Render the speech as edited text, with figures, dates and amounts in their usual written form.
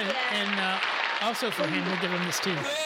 and also for him, we'll give him this too.